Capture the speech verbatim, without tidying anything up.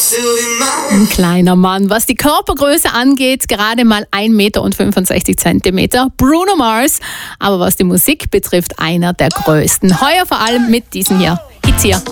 Ein kleiner Mann, was die Körpergröße angeht, gerade mal ein Meter und fünfundsechzig Zentimeter. Bruno Mars, aber was die Musik betrifft, einer der größten. Heuer vor allem mit diesen hier Hits hier.